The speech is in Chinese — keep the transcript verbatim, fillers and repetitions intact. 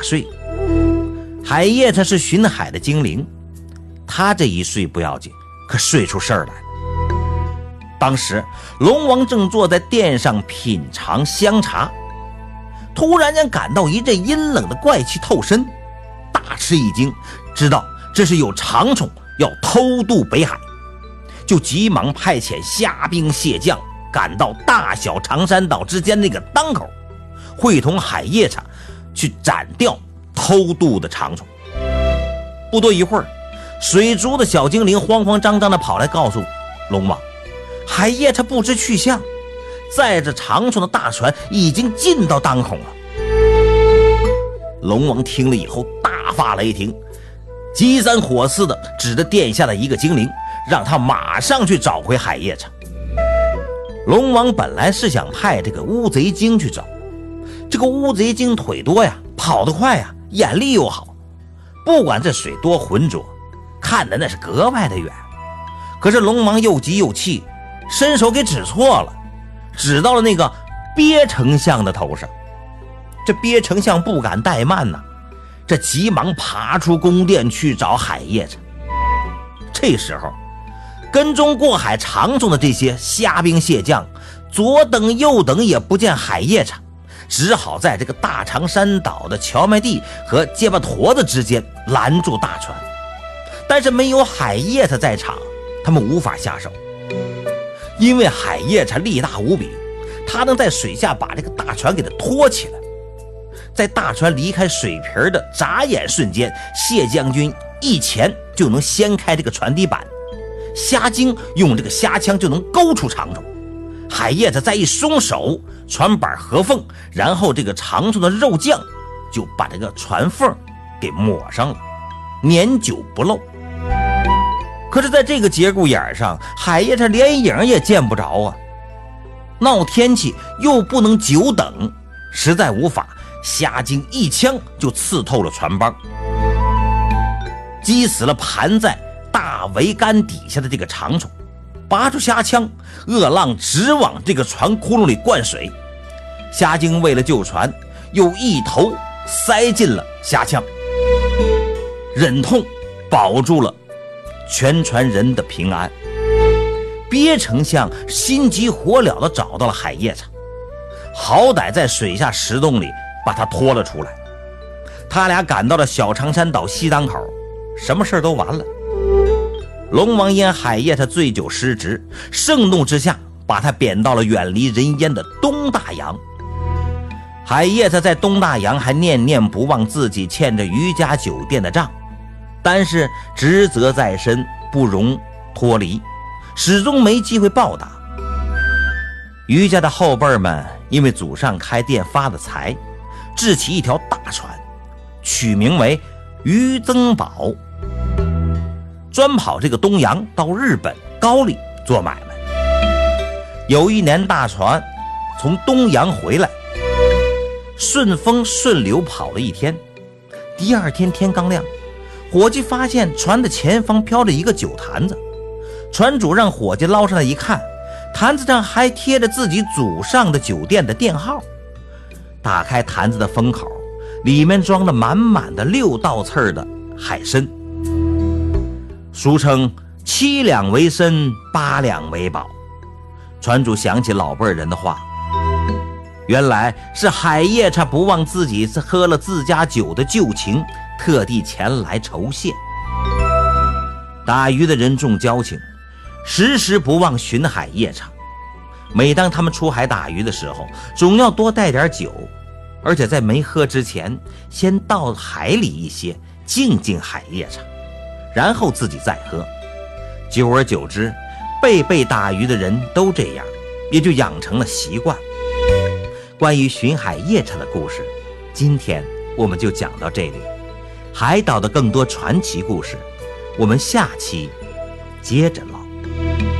睡。海夜叉是巡海的精灵，他这一睡不要紧，可睡出事儿来了。当时龙王正坐在殿上品尝香茶，突然间感到一阵阴冷的怪气透身，大吃一惊，知道这是有长虫要偷渡北海，就急忙派遣虾兵蟹将赶到大小长山岛之间那个当口，会同海夜叉去斩掉偷渡的长虫。不多一会儿，水族的小精灵慌慌张张地跑来告诉龙王，海夜叉不知去向，载着长虫的大船已经进到当口了。龙王听了以后大发雷霆，急三火四的指着殿下的一个精灵，让他马上去找回海夜叉。龙王本来是想派这个乌贼精去找，这个乌贼精腿多呀，跑得快呀，眼力又好，不管这水多浑浊，看的那是格外的远。可是龙王又急又气，伸手给指错了，指到了那个鳖丞相的头上。这鳖丞相不敢怠慢呐、啊，这急忙爬出宫殿去找海夜叉。这时候跟踪过海长虫的这些虾兵蟹将左等右等也不见海夜叉，只好在这个大长山岛的荞麦地和结巴坨子之间拦住大船。但是没有海夜叉在场，他们无法下手，因为海夜叉力大无比，他能在水下把这个大船给它拖起来。在大船离开水皮的眨眼瞬间，谢将军一钳就能掀开这个船底板，虾精用这个虾枪就能勾出长虫，海夜叉再一松手，船板合缝，然后这个长虫的肉酱就把这个船缝给抹上了，年久不漏。可是在这个节骨眼上，海夜叉连影也见不着啊，闹天气又不能久等，实在无法，虾精一枪就刺透了船帮，击死了盘在大桅杆底下的这个长虫。拔出虾枪，恶浪直往这个船窟窿里灌水，虾精为了救船，又一头塞进了虾枪，忍痛保住了全船人的平安。鳖丞相心急火燎地找到了海夜叉，好歹在水下石洞里把他拖了出来。他俩赶到了小长山岛西当口，什么事都完了。龙王因海夜叉醉酒失职，盛怒之下把他贬到了远离人烟的东大洋。海夜叉在东大洋还念念不忘自己欠着余家酒店的账，但是职责在身，不容脱离，始终没机会报答。余家的后辈们因为祖上开店发的财，制起一条大船，取名为余增宝，专跑这个东洋到日本高丽做买卖。有一年大船从东洋回来，顺风顺流跑了一天，第二天天刚亮，伙计发现船的前方飘着一个酒坛子，船主让伙计捞上来一看，坛子上还贴着自己祖上的酒店的店号。打开坛子的封口，里面装了满满的六道刺的海参，俗称七两为参，八两为宝。船主想起老辈人的话，原来是海夜叉不忘自己喝了自家酒的旧情，特地前来酬谢。打鱼的人重交情，时时不忘寻海夜叉。每当他们出海打鱼的时候，总要多带点酒，而且在没喝之前先到海里一些，敬敬海夜叉，然后自己再喝。久而久之，辈辈打鱼的人都这样，也就养成了习惯。关于寻海夜叉的故事，今天我们就讲到这里。海岛的更多传奇故事，我们下期接着唠。